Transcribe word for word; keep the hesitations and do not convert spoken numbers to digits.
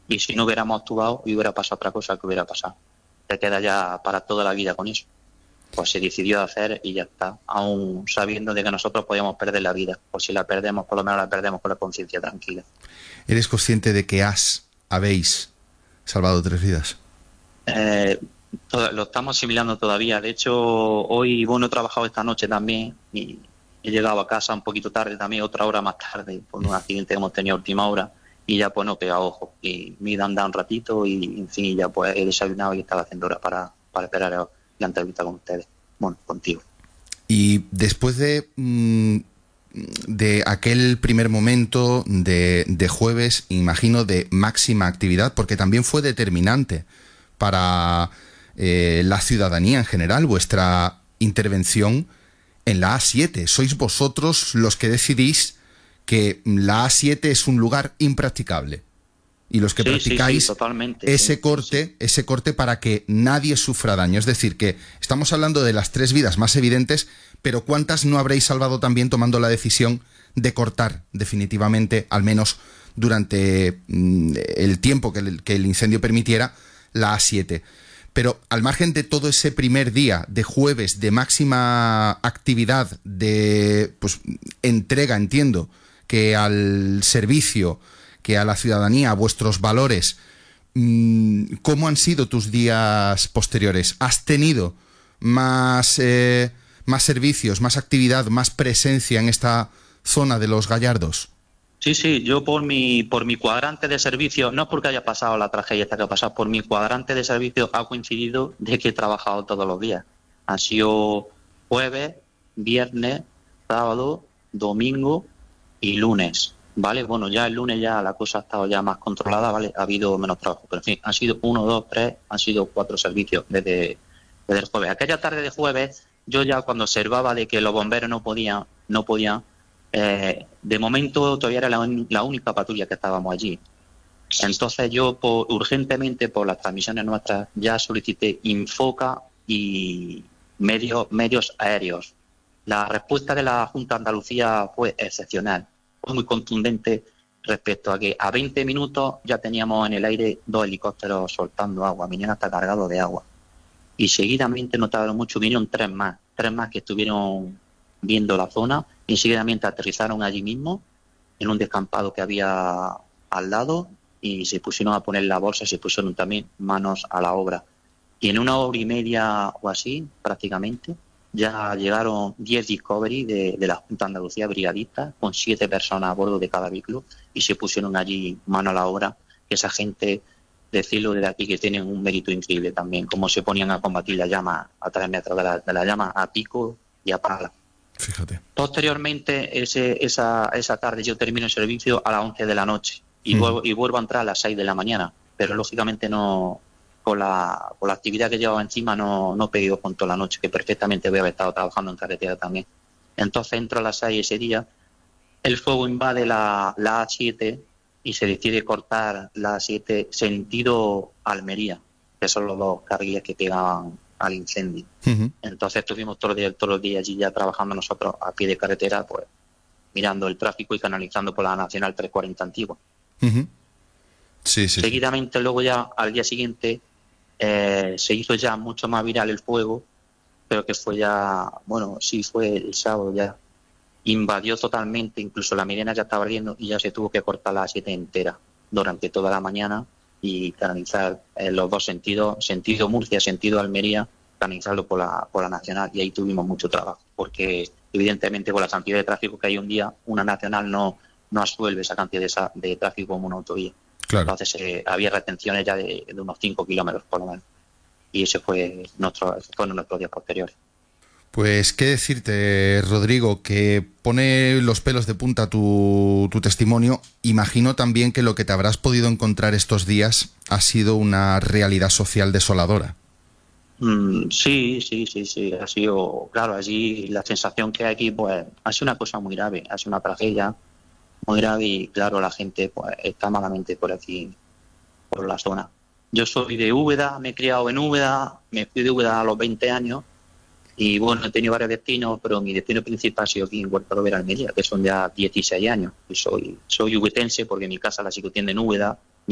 Y si no hubiéramos actuado y hubiera pasado otra cosa, que hubiera pasado. Te queda ya para toda la vida con eso. Pues se decidió hacer y ya está, aún sabiendo de que nosotros podíamos perder la vida. Pues si la perdemos, por lo menos la perdemos con la conciencia tranquila. ¿Eres consciente de que has, habéis salvado tres vidas? Eh, todo, lo estamos asimilando todavía. De hecho, hoy, bueno, he trabajado esta noche también y he llegado a casa un poquito tarde también, otra hora más tarde, por un accidente que hemos tenido a última hora, y ya pues no pega ojo. Y me he ido a andar un ratito y, en fin, ya pues he desayunado y estaba haciendo hora para, para esperar la entrevista con ustedes, bueno, contigo. Y después de, de aquel primer momento de, de jueves, imagino, de máxima actividad, porque también fue determinante para eh, la ciudadanía en general, vuestra intervención en la A siete. Sois vosotros los que decidís que la A siete es un lugar impracticable. Y los que sí, practicáis sí, sí, ese sí, corte, sí. ese corte para que nadie sufra daño. Es decir, que estamos hablando de las tres vidas más evidentes, pero ¿cuántas no habréis salvado también tomando la decisión de cortar definitivamente, al menos durante mm, el tiempo que el, que el incendio permitiera, la A siete? Pero al margen de todo ese primer día de jueves de máxima actividad, de pues entrega, entiendo, que al servicio, que a la ciudadanía, a vuestros valores, ¿cómo han sido tus días posteriores? ¿Has tenido más, eh, más servicios, más actividad, más presencia en esta zona de Los Gallardos? Sí, sí, yo por mi por mi cuadrante de servicio, no porque haya pasado la tragedia esta que ha pasado, por mi cuadrante de servicio ha coincidido de que he trabajado todos los días. Ha sido jueves, viernes, sábado, domingo y lunes. ¿Vale? Bueno, ya el lunes ya la cosa ha estado ya más controlada, ¿vale? Ha habido menos trabajo, pero en fin, han sido uno, dos, tres, han sido cuatro servicios desde, desde el jueves. Aquella tarde de jueves, yo ya cuando observaba de que los bomberos no podían, no podían, eh, de momento todavía era la, la única patrulla que estábamos allí. Entonces yo por, urgentemente por las transmisiones nuestras ya solicité Infoca y medios, medios aéreos. La respuesta de la Junta de Andalucía fue excepcional. Fue muy contundente respecto a que a veinte minutos ya teníamos en el aire dos helicópteros soltando agua, vinieron hasta cargados de agua. Y seguidamente no tardaron mucho, vinieron tres más, tres más que estuvieron viendo la zona y seguidamente aterrizaron allí mismo, en un descampado que había al lado, y se pusieron a poner la bolsa y se pusieron también manos a la obra. Y en una hora y media o así, prácticamente, ya llegaron diez Discovery de, de la Junta de Andalucía brigadistas, con siete personas a bordo de cada vehículo, y se pusieron allí mano a la obra. Que esa gente, decirlo desde aquí, que tienen un mérito increíble también, como se ponían a combatir la llama a tres metros de la, de la llama, a pico y a pala. Fíjate. Posteriormente, ese, esa, esa tarde yo termino el servicio a las once de la noche y, mm. vuelvo, y vuelvo a entrar a las seis de la mañana, pero lógicamente no... Con la, con la actividad que llevaba encima no, no pegué con toda la noche, que perfectamente voy a haber estado trabajando en carretera también. Entonces entro a las seis ese día, el fuego invade la, la A siete y se decide cortar la A siete sentido Almería, que son los dos carriles que pegaban al incendio. Uh-huh. Entonces estuvimos todos los días, todos los días allí ya trabajando nosotros a pie de carretera, pues mirando el tráfico y canalizando por la Nacional trescientos cuarenta antigua. Uh-huh. Sí, sí. Seguidamente luego ya al día siguiente Eh, se hizo ya mucho más viral el fuego, pero que fue ya, bueno, sí fue el sábado ya, invadió totalmente, incluso la Mirena ya estaba ardiendo y ya se tuvo que cortar la A siete entera durante toda la mañana y canalizar eh, los dos sentidos, sentido Murcia, sentido Almería, canalizarlo por la, por la Nacional, y ahí tuvimos mucho trabajo, porque evidentemente con la cantidad de tráfico que hay un día, una Nacional no, no absuelve esa cantidad de, esa, de tráfico como una autovía. Claro. Entonces eh, había retenciones ya de, de unos cinco kilómetros por lo menos. Y ese fue nuestro, fueron nuestros días posteriores. Pues qué decirte, Rodrigo, que pone los pelos de punta tu, tu testimonio. Imagino también que lo que te habrás podido encontrar estos días ha sido una realidad social desoladora. Mm, sí, sí, sí, sí. Ha sido, claro, allí la sensación que hay aquí, pues, ha sido una cosa muy grave, ha sido una tragedia muy grave y claro, la gente pues está malamente por aquí, por la zona. Yo soy de Úbeda, me he criado en Úbeda, me fui de Úbeda a los veinte años y bueno, he tenido varios destinos, pero mi destino principal ha sido aquí en Huerta de Almería, que son ya dieciséis años. Y soy, soy ubetense porque mi casa la sigo teniendo en Úbeda